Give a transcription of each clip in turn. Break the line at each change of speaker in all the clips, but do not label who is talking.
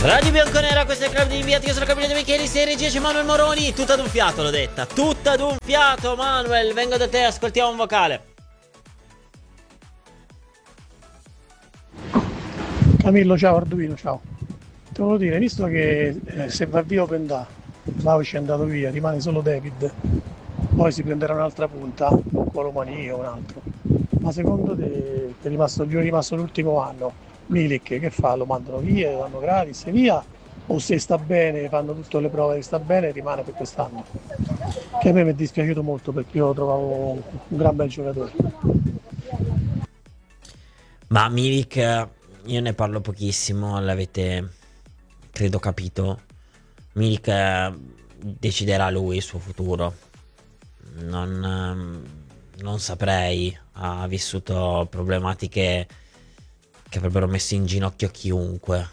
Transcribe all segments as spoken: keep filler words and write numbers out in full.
Radio Bianconera, questo è il club di inviati, io sono Gabriele De Micheli, sei regia, c'è Manuel Moroni. Tutta d'un fiato l'ho detta, tutta d'un fiato. Manuel, vengo da te, ascoltiamo un vocale.
Camillo, ciao. Arduino, ciao. Ti volevo dire, visto che eh, se va via Openda, Vlahovic è andato via, rimane solo David, poi si prenderà un'altra punta, un Colomani o un altro, ma secondo te è rimasto, gli è rimasto l'ultimo anno, Milik che fa? Lo mandano via, lo danno gratis e via, o se sta bene, fanno tutte le prove che sta bene, rimane per quest'anno? Che a me mi è dispiaciuto molto perché io lo trovavo un gran bel giocatore.
Ma Milik, io ne parlo pochissimo, l'avete credo capito. Milik deciderà lui il suo futuro. Non, non saprei, ha vissuto problematiche che avrebbero messo in ginocchio chiunque.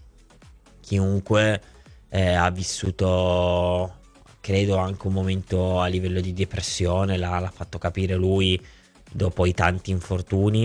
Chiunque eh, ha vissuto, credo, anche un momento a livello di depressione, l'ha, l'ha fatto capire lui dopo i tanti infortuni.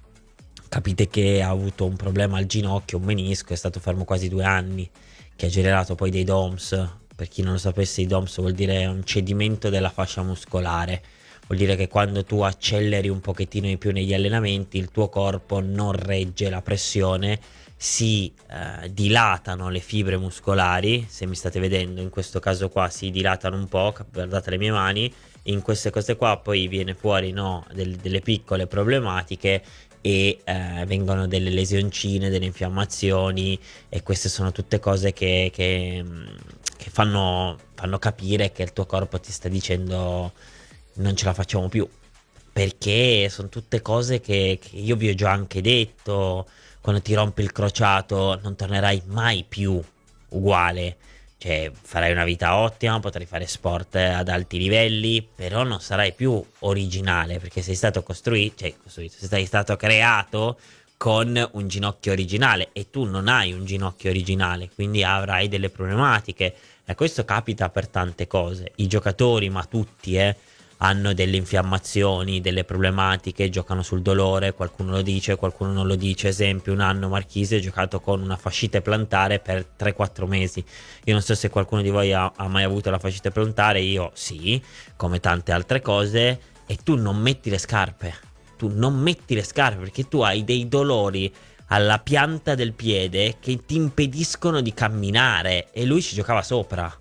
Capite che ha avuto un problema al ginocchio, un menisco, è stato fermo quasi due anni, che ha generato poi dei D O M S. Per chi non lo sapesse, i D O M S vuol dire un cedimento della fascia muscolare. Vuol dire che quando tu acceleri un pochettino di più negli allenamenti, il tuo corpo non regge la pressione, si eh, dilatano le fibre muscolari. Se mi state vedendo, in questo caso qua si dilatano un po', guardate le mie mani, in queste cose qua poi viene fuori, no, del, delle piccole problematiche e eh, vengono delle lesioncine, delle infiammazioni, e queste sono tutte cose che, che, che fanno, fanno capire che il tuo corpo ti sta dicendo non ce la facciamo più, perché sono tutte cose che, che io vi ho già anche detto. Quando ti rompi il crociato non tornerai mai più uguale, cioè farai una vita ottima, potrai fare sport ad alti livelli, però non sarai più originale, perché sei stato costruito, cioè costruito, sei stato creato con un ginocchio originale e tu non hai un ginocchio originale, quindi avrai delle problematiche. E questo capita per tante cose. I giocatori, ma tutti, eh, hanno delle infiammazioni, delle problematiche, giocano sul dolore, qualcuno lo dice, qualcuno non lo dice. Esempio, un anno Marchise ha giocato con una fascite plantare per tre quattro mesi. Io non so se qualcuno di voi ha, ha mai avuto la fascite plantare, io sì, come tante altre cose, e tu non metti le scarpe, tu non metti le scarpe perché tu hai dei dolori alla pianta del piede che ti impediscono di camminare, e lui ci giocava sopra.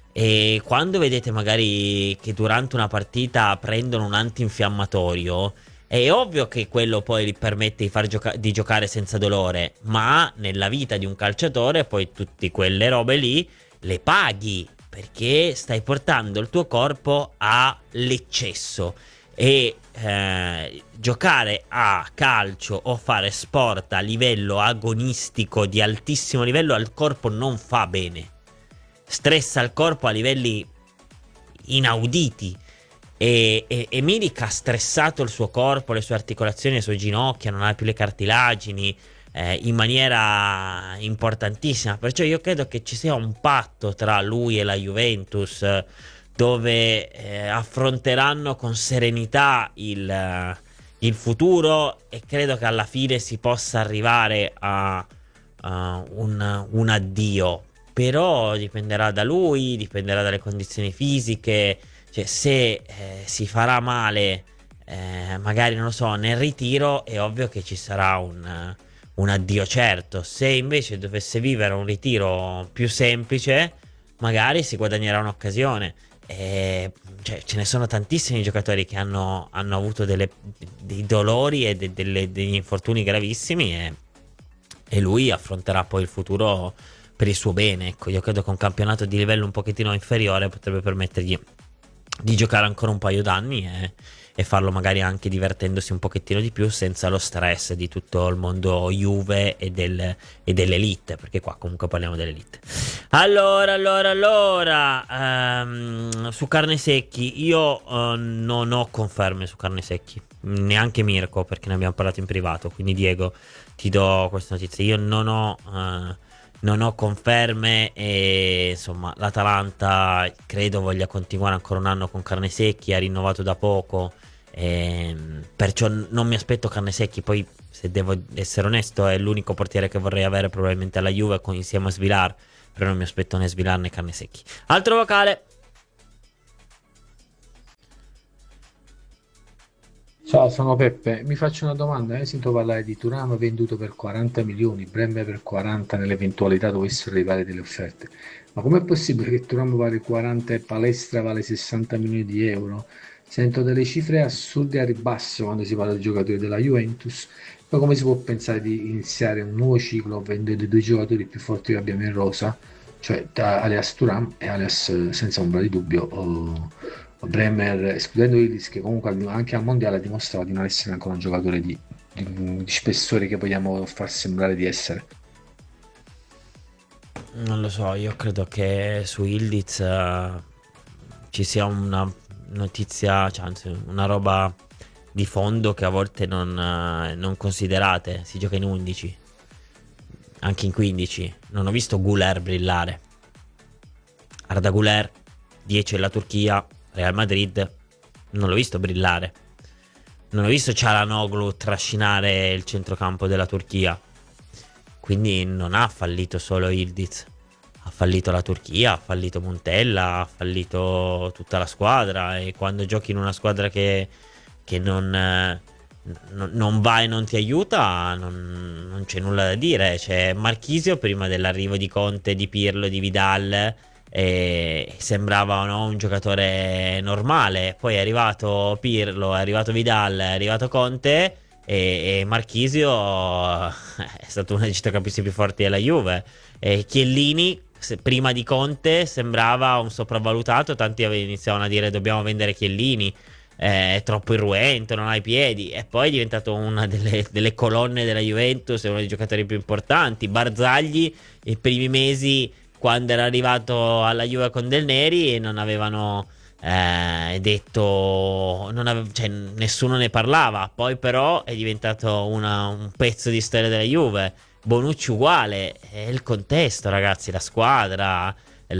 E quando vedete magari che durante una partita prendono un antinfiammatorio, è ovvio che quello poi gli permette di, far gioca- di giocare senza dolore, ma nella vita di un calciatore poi tutte quelle robe lì le paghi, perché stai portando il tuo corpo all'eccesso. E eh, giocare a calcio o fare sport a livello agonistico di altissimo livello al corpo non fa bene. Stressa il corpo a livelli inauditi, e, e, e Milik ha stressato il suo corpo, le sue articolazioni, le sue ginocchia, non ha più le cartilagini eh, in maniera importantissima. Perciò io credo che ci sia un patto tra lui e la Juventus, eh, dove eh, affronteranno con serenità il, eh, il futuro, e credo che alla fine si possa arrivare a, a un, un addio. Però dipenderà da lui, dipenderà dalle condizioni fisiche. Cioè, se eh, si farà male, eh, magari non lo so, nel ritiro, è ovvio che ci sarà un, un addio certo. Se invece dovesse vivere un ritiro più semplice, magari si guadagnerà un'occasione. E, cioè, ce ne sono tantissimi giocatori che hanno, hanno avuto delle, dei dolori e de, delle, degli infortuni gravissimi, e, e lui affronterà poi il futuro per il suo bene. Ecco, io credo che un campionato di livello un pochettino inferiore potrebbe permettergli di giocare ancora un paio d'anni e, e farlo magari anche divertendosi un pochettino di più, senza lo stress di tutto il mondo Juve e, del, e dell'elite, perché qua comunque parliamo dell'elite. Allora, allora, allora um, su Carnesecchi io uh, non ho conferme su Carnesecchi, neanche Mirko, perché ne abbiamo parlato in privato. Quindi Diego, ti do questa notizia: io non ho uh, non ho conferme, e insomma l'Atalanta credo voglia continuare ancora un anno con Carnesecchi, ha rinnovato da poco Ehm, perciò non mi aspetto carne secchi. Poi, se devo essere onesto, è l'unico portiere che vorrei avere probabilmente alla Juve con, insieme a Svilar. Però non mi aspetto né Svilar né carne secchi. Altro vocale.
Ciao, sono Peppe. Mi faccio una domanda. Io sento parlare di Thuram venduto per quaranta milioni, Bremer per quaranta nell'eventualità dovessero arrivare delle offerte. Ma com'è possibile che Thuram vale quaranta e Palestra vale sessanta milioni di euro? Sento delle cifre assurde a ribasso quando si parla di giocatori della Juventus. Poi come si può pensare di iniziare un nuovo ciclo vendendo i due giocatori più forti che abbiamo in rosa, cioè da alias Thuram e alias eh, senza ombra di dubbio oh, Bremer, escludendo Illis che comunque al- anche al mondiale ha dimostrato di non essere ancora un giocatore di, di- di spessore che vogliamo far sembrare di essere.
Non lo so, io credo che su Ildiz eh, ci sia una notizia, cioè anzi una roba di fondo che a volte non, eh, non considerate. Si gioca in undici, anche in quindici. Non ho visto Güler brillare. Arda Güler, dieci alla Turchia, Real Madrid, non l'ho visto brillare. Non ho visto Çalhanoğlu trascinare il centrocampo della Turchia. Quindi non ha fallito solo Ildiz. Ha fallito la Turchia, ha fallito Montella, ha fallito tutta la squadra. E quando giochi in una squadra che, che non, eh, non- non va e non ti aiuta, non, non c'è nulla da dire. C'è Marchisio prima dell'arrivo di Conte, di Pirlo, di Vidal. E sembrava, no, un giocatore normale. Poi è arrivato Pirlo, è arrivato Vidal, è arrivato Conte. E, e Marchisio è stato uno dei centrocampisti più forti della Juve. E Chiellini, se- prima di Conte, sembrava un sopravvalutato. Tanti ave- iniziavano a dire dobbiamo vendere Chiellini, è troppo irruento, non ha i piedi. E poi è diventato una delle, delle colonne della Juventus, è uno dei giocatori più importanti. Barzagli, i primi mesi, quando era arrivato alla Juve con Del Neri, non avevano eh, detto, non ave- cioè, nessuno ne parlava. Poi però è diventato una- un pezzo di storia della Juve. Bonucci uguale. È il contesto, ragazzi, la squadra,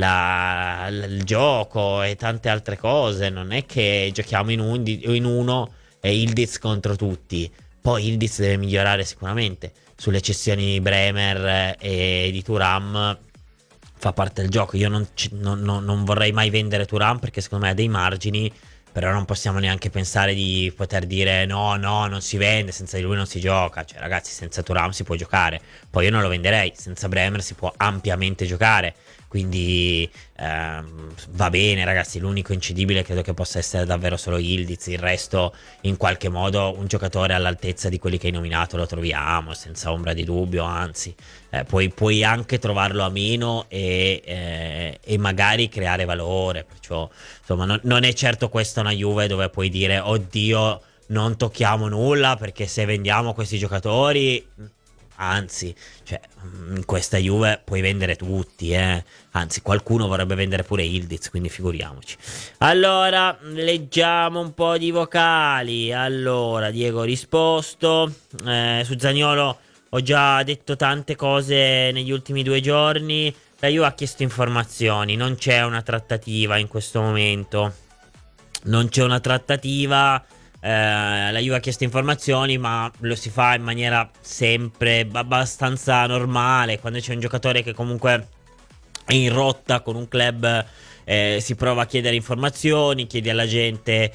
la- l- il gioco e tante altre cose. Non è che giochiamo in, undi- in uno e Ildiz contro tutti. Poi Ildiz deve migliorare sicuramente. Sulle cessioni di Bremer e di Thuram fa parte del gioco. Io non, ci- non- non- non vorrei mai vendere Thuram perché secondo me ha dei margini. Però non possiamo neanche pensare di poter dire no, no, non si vende, senza di lui non si gioca. Cioè, ragazzi, senza Thuram si può giocare. Poi io non lo venderei, senza Bremer si può ampiamente giocare. Quindi ehm, va bene, ragazzi. L'unico incedibile credo che possa essere davvero solo Ildiz. Il resto, in qualche modo, un giocatore all'altezza di quelli che hai nominato lo troviamo, senza ombra di dubbio. Anzi, eh, puoi, puoi anche trovarlo a meno e, eh, e magari creare valore. Perciò, insomma, non, non è certo questa una Juve dove puoi dire, oddio, non tocchiamo nulla perché se vendiamo questi giocatori, anzi, cioè, in questa Juve puoi vendere tutti, eh. Anzi, qualcuno vorrebbe vendere pure Ildiz, quindi figuriamoci. Allora, leggiamo un po' di vocali. Allora, Diego ha risposto. Eh, su Zaniolo ho già detto tante cose negli ultimi due giorni. La Juve ha chiesto informazioni. Non c'è una trattativa in questo momento. Non c'è una trattativa. Eh, la Juve ha chiesto informazioni, ma lo si fa in maniera sempre abbastanza normale. Quando c'è un giocatore che comunque è in rotta con un club, eh, si prova a chiedere informazioni, chiedi alla gente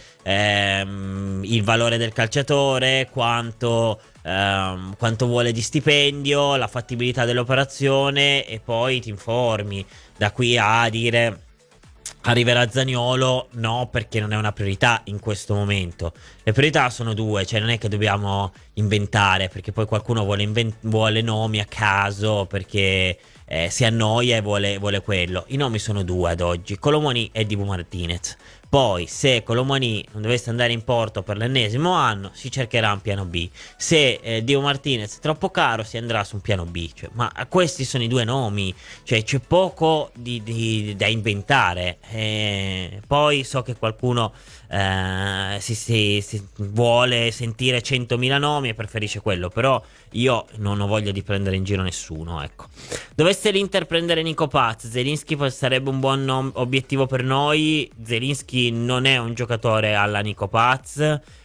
ehm, il valore del calciatore, quanto, ehm, quanto vuole di stipendio, la fattibilità dell'operazione e poi ti informi. Da qui a dire arriverà Zaniolo, no, perché non è una priorità in questo momento. Le priorità sono due, cioè non è che dobbiamo inventare, perché poi qualcuno vuole, inven- vuole nomi a caso, perché eh, si annoia e vuole, vuole quello. I nomi sono due ad oggi, Colomoni e Dibu Martinez. Poi, se Colomani non dovesse andare in porto per l'ennesimo anno, si cercherà un piano B. Se eh, Dibu Martinez è troppo caro, si andrà su un piano B. Cioè, ma questi sono i due nomi, cioè c'è poco di, di- da inventare. Eh, poi so che qualcuno eh, si, si- si vuole sentire centomila nomi e preferisce quello, però io non ho voglia di prendere in giro nessuno, ecco. Dovesse l'Inter prendere Nico Paz, Zelinski sarebbe un buon nom- obiettivo per noi. Zelinski non è un giocatore alla Nico Paz,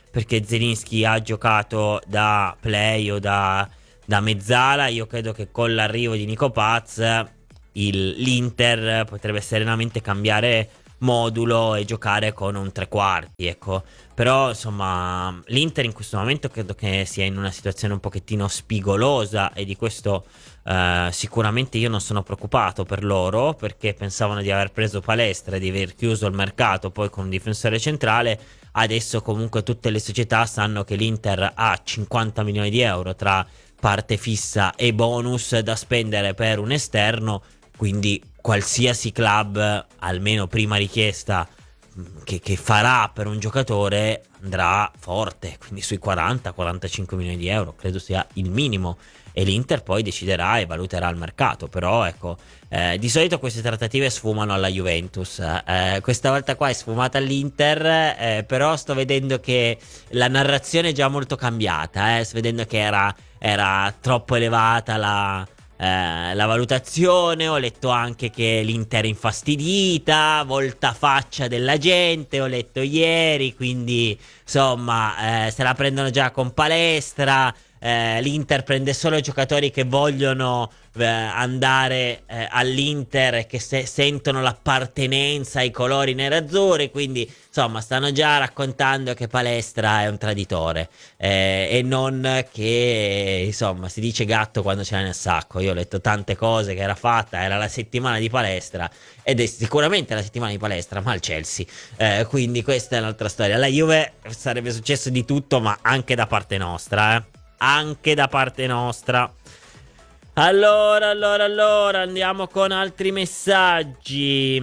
perché Zelinski ha giocato da play o da, da mezzala. Io credo che con l'arrivo di Nico Paz il, l'Inter potrebbe serenamente cambiare modulo e giocare con un tre quarti, ecco. Però insomma l'Inter in questo momento credo che sia in una situazione un pochettino spigolosa, e di questo eh, sicuramente io non sono preoccupato per loro, perché pensavano di aver preso Palestra e di aver chiuso il mercato poi con un difensore centrale. Adesso comunque tutte le società sanno che l'Inter ha cinquanta milioni di euro tra parte fissa e bonus da spendere per un esterno, quindi qualsiasi club, almeno prima richiesta che, che farà per un giocatore, andrà forte, quindi sui quaranta quarantacinque milioni di euro, credo sia il minimo, e l'Inter poi deciderà e valuterà il mercato. Però ecco, eh, di solito queste trattative sfumano alla Juventus, eh, questa volta qua è sfumata all'Inter, eh, però sto vedendo che la narrazione è già molto cambiata, eh, sto vedendo che era, era troppo elevata la eh, la valutazione. Ho letto anche che l'Inter è infastidita, volta faccia della gente, ho letto ieri, quindi insomma eh, se la prendono già con Palestra. Eh, L'Inter prende solo i giocatori che vogliono eh, andare eh, all'Inter e che se- sentono l'appartenenza ai colori nerazzurri, quindi insomma stanno già raccontando che Palestra è un traditore, eh, e non che insomma si dice gatto quando ce l'ha nel sacco. Io ho letto tante cose che era fatta, era la settimana di Palestra, ed è sicuramente la settimana di Palestra, ma al Chelsea, eh, quindi questa è un'altra storia. Alla Juve sarebbe successo di tutto, ma anche da parte nostra, eh anche da parte nostra. Allora, allora, allora, andiamo con altri messaggi.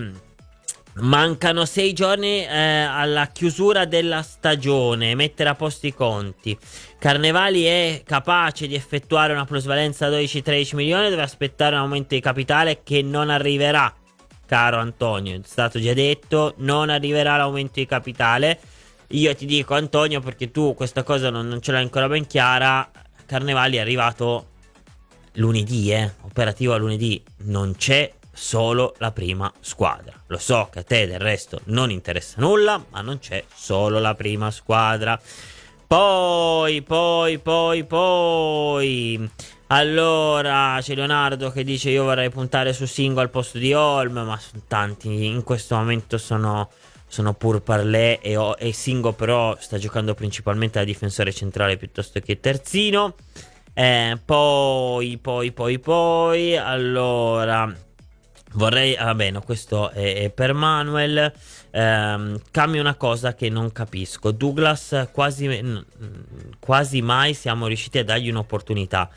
Mancano sei giorni eh, alla chiusura della stagione. Mettere a posto i conti. Carnevali è capace di effettuare una plusvalenza a dodici tredici milioni. Deve aspettare un aumento di capitale che non arriverà, caro Antonio. È stato già detto, non arriverà l'aumento di capitale. Io ti dico, Antonio, perché tu questa cosa non, non ce l'hai ancora ben chiara. Carnevali è arrivato lunedì, eh, operativo a lunedì. Non c'è solo la prima squadra. Lo so che a te del resto non interessa nulla, ma non c'è solo la prima squadra. Poi, poi, poi, poi... Allora, c'è Leonardo che dice: io vorrei puntare su Singo al posto di Holm, ma sono tanti. In questo momento sono... sono pur parlé, e, ho, e Singo però sta giocando principalmente da difensore centrale piuttosto che terzino. Eh, poi, poi, poi, poi, allora vorrei, va bene, questo è, è per Manuel. Eh, cambia una cosa che non capisco. Douglas quasi, quasi mai siamo riusciti a dargli un'opportunità.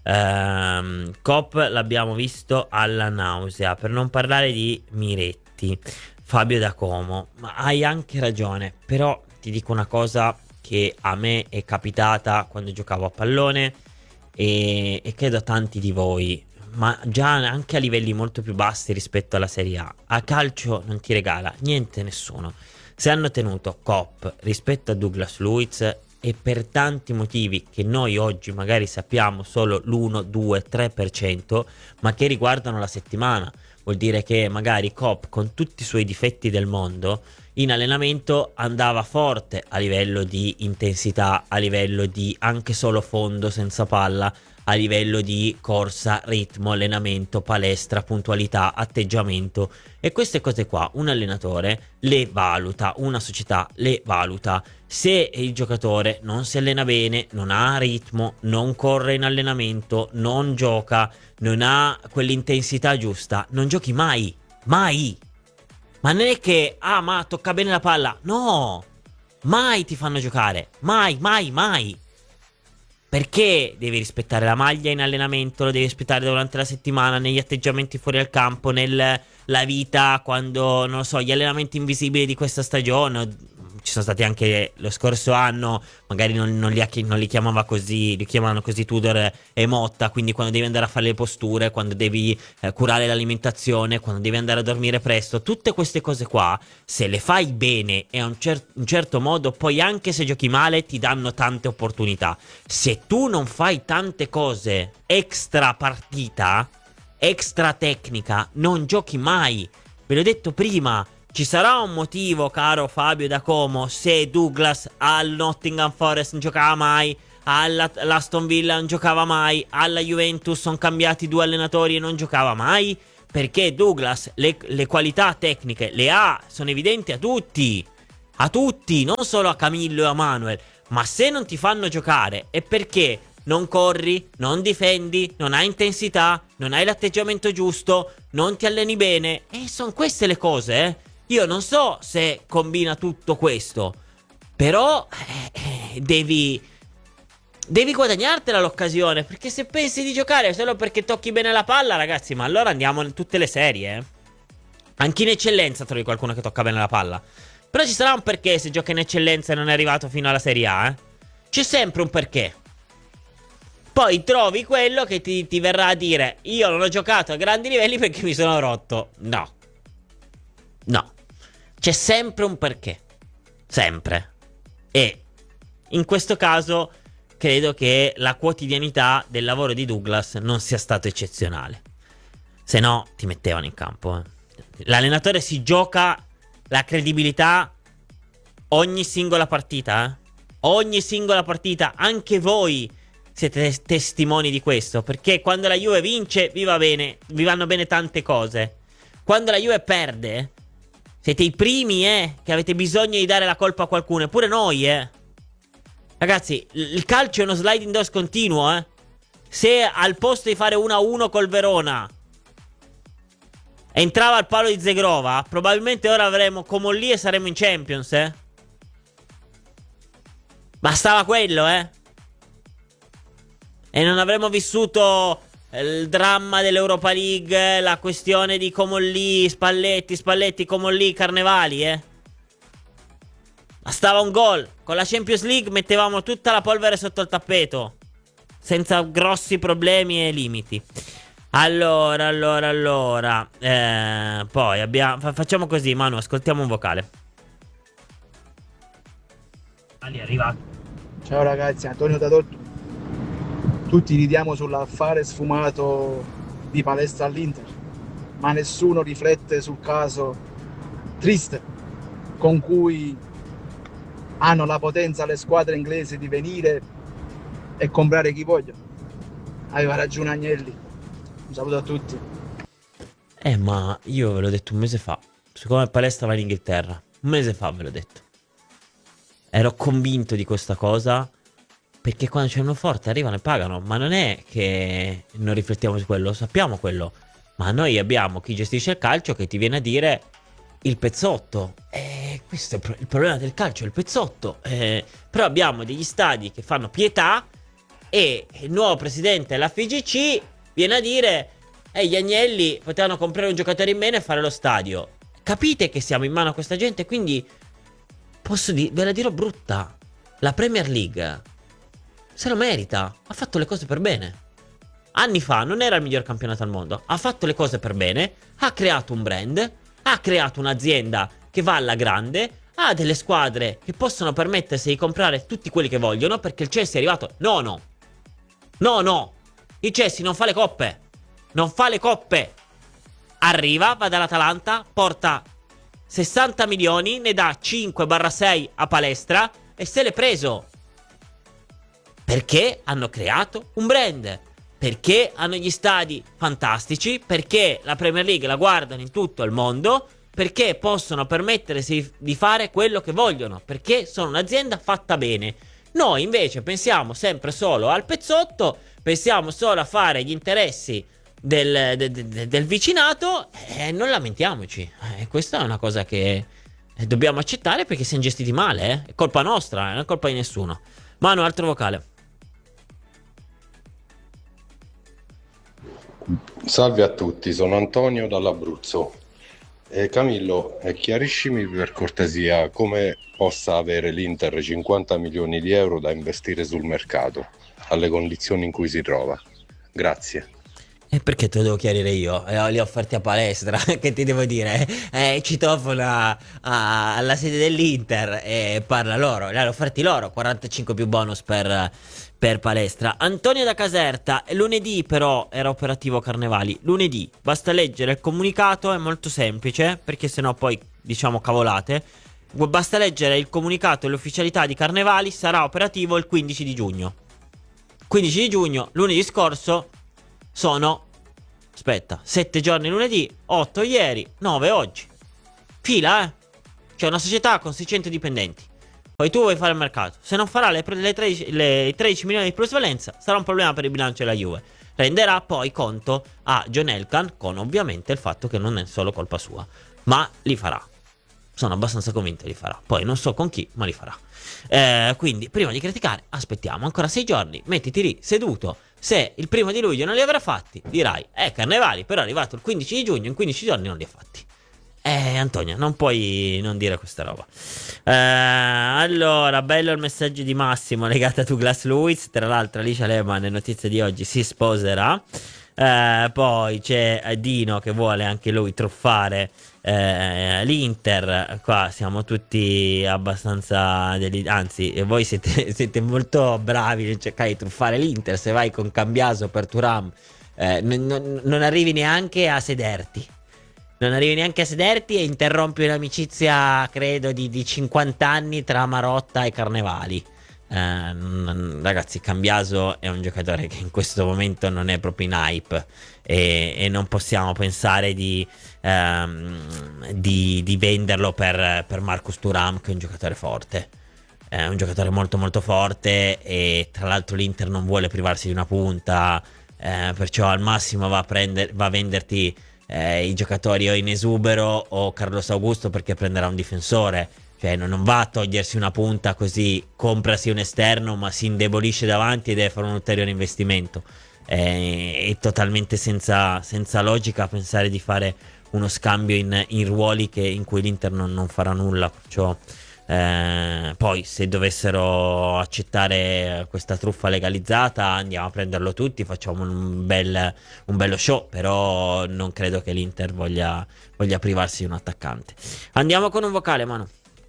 Eh, Cop l'abbiamo visto alla nausea, per non parlare di Miretti. Fabio da Como, ma hai anche ragione, però ti dico una cosa che a me è capitata quando giocavo a pallone, e, e credo a tanti di voi, ma già anche a livelli molto più bassi rispetto alla Serie A. A calcio non ti regala niente nessuno. Se hanno tenuto Cop rispetto a Douglas Luiz, e per tanti motivi che noi oggi magari sappiamo solo l'uno, due, tre per cento, ma che riguardano la settimana. Vuol dire che magari Cop, con tutti i suoi difetti del mondo, in allenamento andava forte a livello di intensità, a livello di anche solo fondo senza palla, a livello di corsa, ritmo, allenamento, palestra, puntualità, atteggiamento. E queste cose qua un allenatore le valuta, una società le valuta. Se il giocatore non si allena bene, non ha ritmo, non corre in allenamento, non gioca, non ha quell'intensità giusta, non giochi mai, mai. Ma non è che, ah, ma tocca bene la palla. No, mai ti fanno giocare, mai, mai, mai. Perché devi rispettare la maglia in allenamento, lo devi rispettare durante la settimana, negli atteggiamenti fuori al campo, nella vita, quando, non lo so, gli allenamenti invisibili di questa stagione. Ci sono stati anche lo scorso anno, magari non, non, li, non li chiamava così, li chiamavano così Tudor e Motta, quindi quando devi andare a fare le posture, quando devi eh, curare l'alimentazione, quando devi andare a dormire presto, tutte queste cose qua, se le fai bene e a un, cer- un certo modo, poi anche se giochi male ti danno tante opportunità. Se tu non fai tante cose extra partita, extra tecnica, non giochi mai. Ve l'ho detto prima. ci sarà un motivo, caro Fabio da Como, se Douglas al Nottingham Forest non giocava mai, all'Aston Villa non giocava mai, alla Juventus sono cambiati due allenatori e non giocava mai? Perché Douglas le, le qualità tecniche le ha, sono evidenti a tutti, a tutti, non solo a Camillo e a Manuel. Ma se non ti fanno giocare è perché non corri, non difendi, non hai intensità, non hai l'atteggiamento giusto, non ti alleni bene. E sono queste le cose, eh. Io non so se combina tutto questo, però eh, eh, devi... Devi guadagnartela l'occasione, perché se pensi di giocare solo perché tocchi bene la palla, ragazzi, ma allora andiamo in tutte le serie, eh. Anche in eccellenza trovi qualcuno che tocca bene la palla. Però ci sarà un perché se gioca in eccellenza e non è arrivato fino alla Serie A, eh. C'è sempre un perché. Poi trovi quello che ti, ti verrà a dire: io non ho giocato a grandi livelli perché mi sono rotto. No. No. C'è sempre un perché. Sempre. E in questo caso credo che la quotidianità del lavoro di Douglas non sia stato eccezionale. Se no ti mettevano in campo, eh. L'allenatore si gioca la credibilità ogni singola partita, eh. Ogni singola partita. Anche voi siete tes- testimoni di questo, perché quando la Juve vince vi va bene, vi vanno bene tante cose. Quando la Juve perde siete i primi, eh, che avete bisogno di dare la colpa a qualcuno. Eppure noi, eh. Ragazzi, il calcio è uno sliding doors continuo, eh. Se al posto di fare uno a uno col Verona entrava al palo di Zegrova, probabilmente ora avremo Comolli e saremo in Champions, eh. Bastava quello, eh. E non avremmo vissuto il dramma dell'Europa League, la questione di Comolli, Spalletti, Spalletti, Comolli, Carnevali, eh. Bastava un gol. Con la Champions League mettevamo tutta la polvere sotto il tappeto, senza grossi problemi e limiti. Allora, allora, allora eh, poi abbiamo fa- facciamo così, Manu, ascoltiamo un vocale. Ali è arrivato.
Ciao ragazzi, Antonio da Torto. Tutti ridiamo sull'affare sfumato di Palestra all'Inter, ma nessuno riflette sul caso triste con cui hanno la potenza le squadre inglesi di venire e comprare chi vogliono. Aveva ragione Agnelli. Un saluto a tutti.
Eh, ma io ve l'ho detto un mese fa. Siccome Palestra va in Inghilterra, un mese fa ve l'ho detto. Ero convinto di questa cosa, perché quando c'è uno forte arrivano e pagano. Ma non è che non riflettiamo su quello, sappiamo quello. Ma noi abbiamo chi gestisce il calcio che ti viene a dire il pezzotto. E questo è il, pro- il problema del calcio, il pezzotto. Eh, però abbiamo degli stadi che fanno pietà e il nuovo presidente della F I G C viene a dire: eh, gli Agnelli potevano comprare un giocatore in meno e fare lo stadio. Capite che siamo in mano a questa gente? Quindi posso dire, ve la dirò brutta, la Premier League se lo merita, ha fatto le cose per bene. Anni fa non era il miglior campionato al mondo, ha fatto le cose per bene, ha creato un brand, ha creato un'azienda che va alla grande, ha delle squadre che possono permettersi di comprare tutti quelli che vogliono, perché il Chelsea è arrivato nono. No, no, il Chelsea non fa le coppe, non fa le coppe. Arriva, va dall'Atalanta, porta sessanta milioni, ne dà cinque sei a Palestra e se l'è preso. Perché hanno creato un brand, perché hanno gli stadi fantastici, perché la Premier League la guardano in tutto il mondo, perché possono permettersi di fare quello che vogliono, perché sono un'azienda fatta bene. Noi invece pensiamo sempre solo al pezzotto, pensiamo solo a fare gli interessi del, de, de, del vicinato e non lamentiamoci. Eh, questa è una cosa che dobbiamo accettare, perché siamo gestiti male, eh. È colpa nostra, non è colpa di nessuno. Manu, altro vocale.
Salve a tutti, sono Antonio dall'Abruzzo. Eh, Camillo, eh, chiariscimi per cortesia come possa avere l'Inter cinquanta milioni di euro da investire sul mercato, alle condizioni in cui si trova. Grazie.
E perché te lo devo chiarire io? Eh, li ho offerti a Palestra, che ti devo dire? Eh, citofona a- alla sede dell'Inter e parla loro. Li hanno offerti loro, quarantacinque più bonus per, per Palestra. Antonio da Caserta, lunedì però era operativo Carnevali. Lunedì, basta leggere il comunicato, è molto semplice, perché sennò poi diciamo cavolate. Basta leggere il comunicato e l'ufficialità di Carnevali, sarà operativo il quindici di giugno. quindici di giugno, lunedì scorso, sono, aspetta, sette giorni lunedì, otto ieri, nove oggi. Fila, eh. C'è una società con seicento dipendenti. Poi tu vuoi fare il mercato. Se non farà le, le, tredici, le tredici milioni di plusvalenza, sarà un problema per il bilancio della Juve. Renderà poi conto a John Elkann, con ovviamente il fatto che non è solo colpa sua, ma li farà. Sono abbastanza convinto li farà. Poi non so con chi, ma li farà. Eh, quindi, prima di criticare, aspettiamo ancora sei giorni. Mettiti lì, seduto. Se il primo di luglio non li avrà fatti, dirai, eh, Carnevali, però è arrivato il quindici di giugno, in quindici giorni non li ha fatti. Eh, Antonio, non puoi non dire questa roba. Eh, allora, bello il messaggio di Massimo legato a Douglas Luiz. Tra l'altro, Alicia Lehmann, notizia di oggi, si sposerà. Eh, poi c'è Dino che vuole anche lui truffare eh, l'Inter. Qua siamo tutti abbastanza deli- anzi, voi siete, siete molto bravi nel cercare di truffare l'Inter. Se vai con Cambiaso per Thuram, eh, n- n- non arrivi neanche a sederti. Non arrivi neanche a sederti e interrompi un'amicizia, credo, di, di cinquanta anni tra Marotta e Carnevali. Eh, n- ragazzi, Cambiaso è un giocatore che in questo momento non è proprio in hype. E, e non possiamo pensare di, ehm, di, di venderlo per, per Marcus Thuram, che è un giocatore forte. È un giocatore molto molto forte. E tra l'altro l'Inter non vuole privarsi di una punta. Eh, perciò al massimo va a, prender- va a venderti Eh, i giocatori o in esubero o Carlos Augusto, perché prenderà un difensore. Cioè non, non va a togliersi una punta così, comprasi un esterno, ma si indebolisce davanti e deve fare un ulteriore investimento. Eh, è totalmente senza, senza logica pensare di fare uno scambio in, in ruoli che, in cui l'Inter non, non farà nulla. Perciò eh, poi se dovessero accettare questa truffa legalizzata, andiamo a prenderlo tutti, facciamo un, bel, un bello show. Però non credo che l'Inter voglia, voglia privarsi di un attaccante. Andiamo con un vocale, Manu.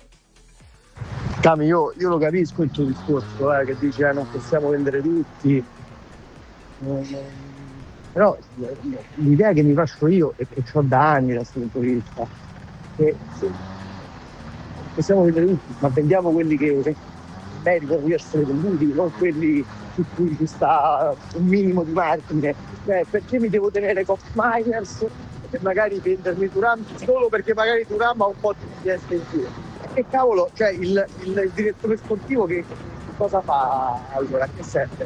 Cami, io, io lo capisco il tuo discorso, eh, che dice eh, non possiamo vendere tutti. Eh, però l'idea che mi faccio io, e che ho da anni da questo punto di vista, che sì, possiamo vendere tutti, ma vendiamo quelli che, che meritano di essere venduti, non quelli su cui ci sta un minimo di margine. Cioè, perché mi devo tenere Cox Miners e magari vendermi Thuram solo perché magari Thuram ha un po' di richieste in più? Che cavolo, cioè il, il, il direttore sportivo che cosa fa allora? Che serve?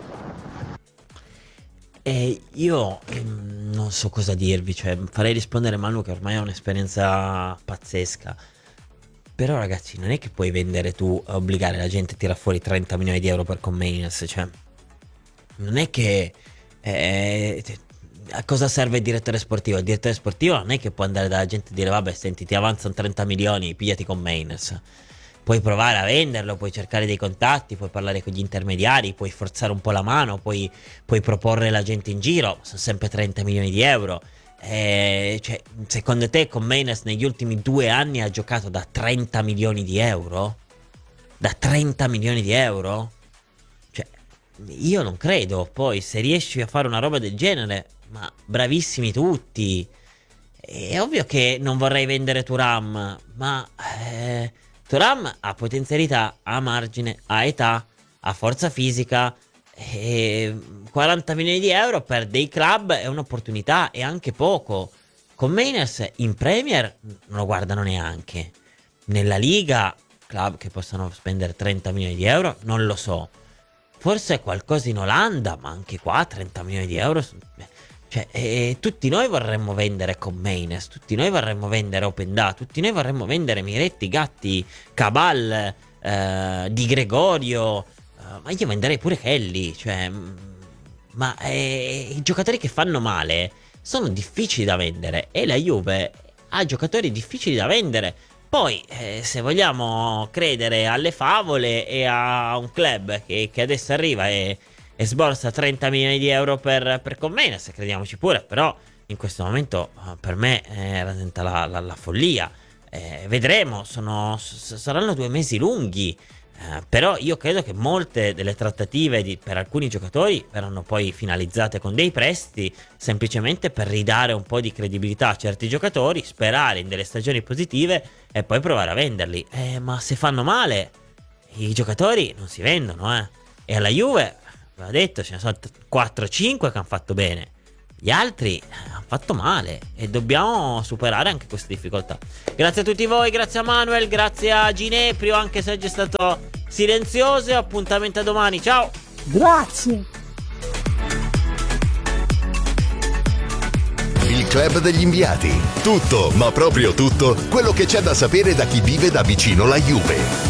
E io ehm, non so cosa dirvi, cioè farei rispondere Manu, che ormai ha un'esperienza pazzesca. Però ragazzi, non è che puoi vendere tu, obbligare la gente a tirare fuori trenta milioni di euro per convenience. Cioè non è che eh, a cosa serve il direttore sportivo? Il direttore sportivo non è che può andare dalla gente e dire vabbè, senti, ti avanzano trenta milioni, pigliati convenience. Puoi provare a venderlo, puoi cercare dei contatti, puoi parlare con gli intermediari, puoi forzare un po' la mano, puoi, puoi proporre la gente in giro. Sono sempre trenta milioni di euro. Eh, cioè, secondo te Conmeinas negli ultimi due anni ha giocato da trenta milioni di euro? Da trenta milioni di euro? Cioè, io non credo. Poi se riesci a fare una roba del genere, ma bravissimi tutti. È ovvio che non vorrei vendere Thuram, ma eh, Thuram ha potenzialità, ha margine, ha età, ha forza fisica. E quaranta milioni di euro per dei club è un'opportunità, e anche poco. Con Mainers in Premier non lo guardano neanche. Nella Liga, club che possono spendere trenta milioni di euro, non lo so. Forse qualcosa in Olanda, ma anche qua trenta milioni di euro. Cioè, eh, tutti noi vorremmo vendere con Mainers, tutti noi vorremmo vendere Openda, tutti noi vorremmo vendere Miretti, Gatti, Cabal, eh, Di Gregorio. Ma io venderei pure Kelly, cioè, ma eh, i giocatori che fanno male sono difficili da vendere, e la Juve ha giocatori difficili da vendere. Poi, eh, se vogliamo credere alle favole e a un club che, che adesso arriva e, e sborsa trenta milioni di euro per, per Convenience, crediamoci pure. Però in questo momento per me eh, rappresenta la, la, la follia. Eh, vedremo, sono, s- saranno due mesi lunghi. Eh, però io credo che molte delle trattative di, per alcuni giocatori verranno poi finalizzate con dei prestiti, semplicemente per ridare un po' di credibilità a certi giocatori, sperare in delle stagioni positive e poi provare a venderli. Eh, ma se fanno male, i giocatori non si vendono, eh. E alla Juve, ve l'ho detto, ce ne sono quattro cinque che hanno fatto bene. Gli altri hanno fatto male e dobbiamo superare anche queste difficoltà. Grazie a tutti voi, grazie a Manuel, grazie a Gineprio, anche se oggi è stato silenzioso. Appuntamento a domani, ciao!
Grazie!
Il Club degli Inviati. Tutto, ma proprio tutto, quello che c'è da sapere da chi vive da vicino la Juve.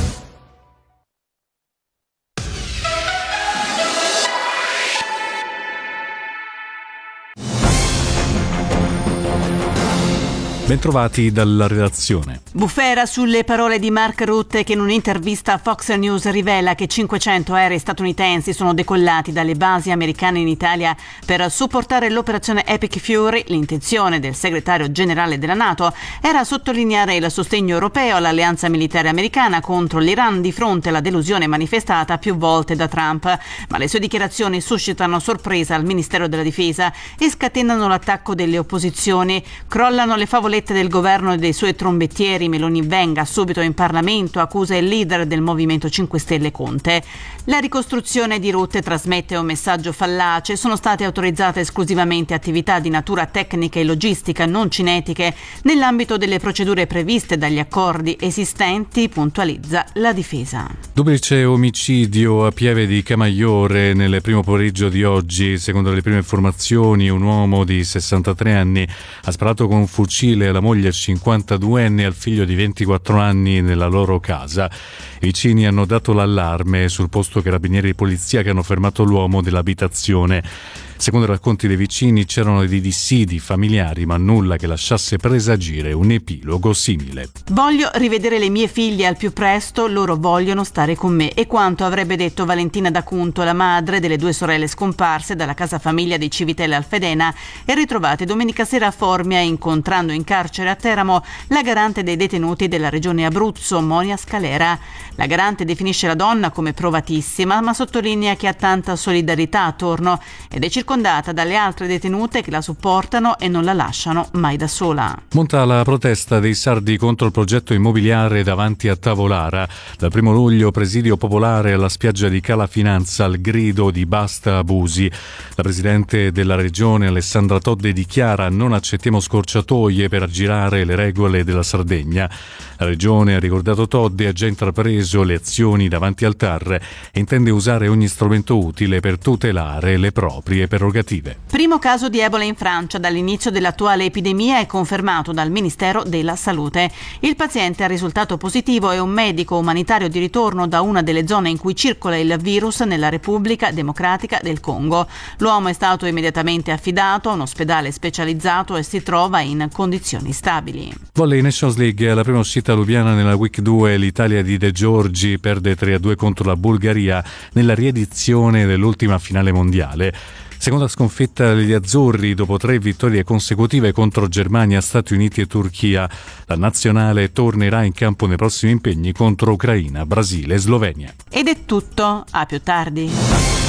Bentrovati dalla redazione.
Bufera sulle parole di Mark Rutte, che in un'intervista a Fox News rivela che cinquecento aerei statunitensi sono decollati dalle basi americane in Italia per supportare l'operazione Epic Fury. L'intenzione del segretario generale della NATO era sottolineare il sostegno europeo all'alleanza militare americana contro l'Iran di fronte alla delusione manifestata più volte da Trump. Ma le sue dichiarazioni suscitano sorpresa al Ministero della Difesa e scatenano l'attacco delle opposizioni. Crollano le favolette del governo e dei suoi trombettieri. Meloni venga subito in Parlamento, accusa il leader del Movimento cinque Stelle Conte. La ricostruzione di Rutte trasmette un messaggio fallace. Sono state autorizzate esclusivamente attività di natura tecnica e logistica, non cinetiche, nell'ambito delle procedure previste dagli accordi esistenti, puntualizza la difesa.
Duplice omicidio a Pieve di Camaiore nel primo pomeriggio di oggi. Secondo le prime informazioni, un uomo di sessantatré anni ha sparato con un fucile alla moglie cinquantaduenne e al figlio di ventiquattro anni nella loro casa. I vicini hanno dato l'allarme, sul posto carabinieri di polizia che hanno fermato l'uomo dell'abitazione. Secondo i racconti dei vicini c'erano dei dissidi familiari, ma nulla che lasciasse presagire un epilogo simile.
Voglio rivedere le mie figlie al più presto, loro vogliono stare con me. E quanto avrebbe detto Valentina D'Acunto, la madre delle due sorelle scomparse dalla casa famiglia dei Civitella Alfedena e ritrovate domenica sera a Formia, incontrando in carcere a Teramo la garante dei detenuti della regione Abruzzo, Monia Scalera. La garante definisce la donna come provatissima, ma sottolinea che ha tanta solidarietà attorno ed è circondata dalle altre detenute che la supportano e non la lasciano mai da sola.
Monta la protesta dei sardi contro il progetto immobiliare davanti a Tavolara. Dal primo luglio presidio popolare alla spiaggia di Cala Finanza al grido di basta abusi. La presidente della regione Alessandra Todde dichiara: non accettiamo scorciatoie per aggirare le regole della Sardegna. La regione, ha ricordato Todde, ha già intrapreso le azioni davanti al T A R e intende usare ogni strumento utile per tutelare le proprie prerogative.
Primo caso di Ebola in Francia dall'inizio dell'attuale epidemia è confermato dal Ministero della Salute. Il paziente ha risultato positivo è un medico umanitario di ritorno da una delle zone in cui circola il virus nella Repubblica Democratica del Congo. L'uomo è stato immediatamente affidato a un ospedale specializzato e si trova in condizioni stabili.
Volley Nations League, la prima uscita lubiana nella Week due, l'Italia di De Giorgi perde tre a due contro la Bulgaria nella riedizione dell'ultima finale mondiale. Seconda sconfitta degli azzurri dopo tre vittorie consecutive contro Germania, Stati Uniti e Turchia. La nazionale tornerà in campo nei prossimi impegni contro Ucraina, Brasile e Slovenia.
Ed è tutto, a più tardi.